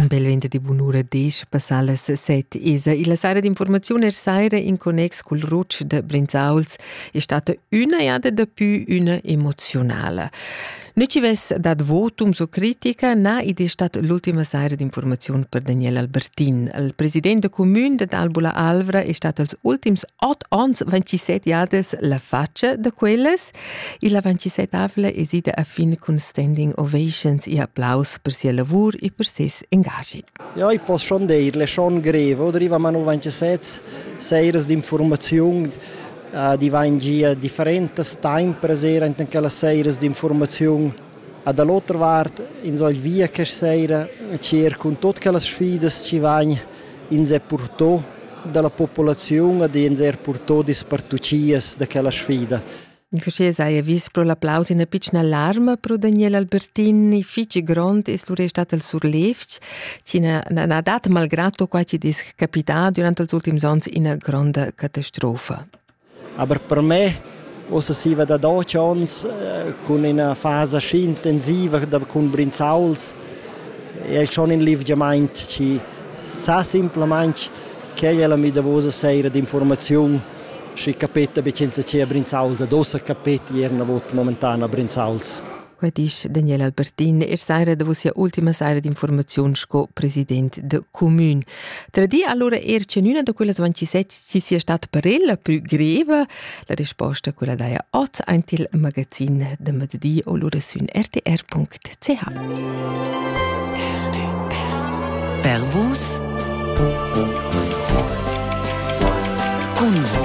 Un bel venerdì buon'ora 10, passare le 7 isa. E la sera d'informazione saira in connex col Rutsch de Brinzauls è stata una iada da più una emozionale. Non ci ves dat votum so critica, na ed è stata l'ultima sera d'informazione per Daniel Albertin. Il presidente comune de Albula Alvra è stato als ultims 8 ans 27 iades la faccia de quelles. E la 27 avla è sida a fin con standing ovations e applaus per sia lavoro e per ses engaggi. Ja, ich posso schon dire, le schon greve, oder arriva a 27 seiras d'informazione, di vangi differentes time presera in quelle seiras d'informazione. Dall'altra parte, in so via che seira, c'è con tutte quelle sfide ci vanno in se portò della popolazione e in se portò di spartucies di quella sfida. Infatti hai visto pro l'applauso in una piccola allarme pro Daniel Albertin, i fici grandi e l'ora è stato il surlevch, ci ha dato malgrado qua ci dis capitato durante gli ultimi anni in una grande catastrofe. Aber per me, se si va da 12 anni con una fase intensiva con Brinzauls, è schon in livgiamento, ci sa semplicemente che è la mia voce seira di informazione. Si capita becenza c'è a Brinzauls, ad ossa capiti erano vot momentan a Brinzauls. Questo è Daniel Albertin, sera da sia ultima sera di informazione sco presidente del comune. Tradi allora c'è da quelle 27 ci sia stata per la più greve. La risposta è quella da 8 antil magazine de mezzodì o l'ora su rtr.ch. Per vos con voi.